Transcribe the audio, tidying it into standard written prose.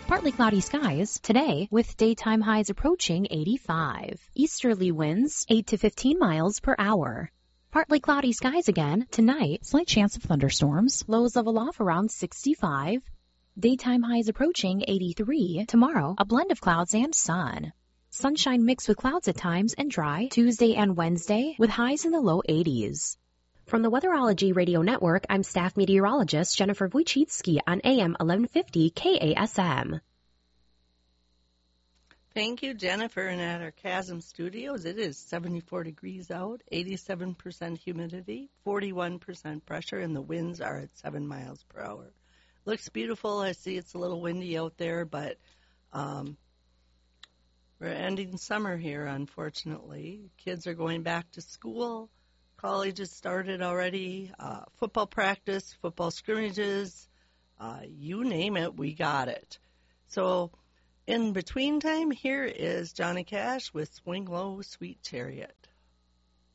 Partly cloudy skies today with daytime highs approaching 85. Easterly winds 8 to 15 miles per hour. Partly cloudy skies again tonight. Slight chance of thunderstorms. Lows level off around 65. Daytime highs approaching 83. Tomorrow, a blend of clouds and sun. Sunshine mixed with clouds at times and dry Tuesday and Wednesday with highs in the low 80s. From the Weatherology Radio Network, I'm staff meteorologist Jennifer Wojcicki on AM 1150 KASM. Thank you, Jennifer. And at our Chasm Studios, it is 74 degrees out, 87% humidity, 41% pressure, and the winds are at 7 miles per hour. Looks beautiful. I see it's a little windy out there, but we're ending summer here, unfortunately. Kids are going back to school. College has started already. Football practice, football scrimmages, you name it, we got it. So in between time, here is Johnny Cash with Swing Low, Sweet Chariot.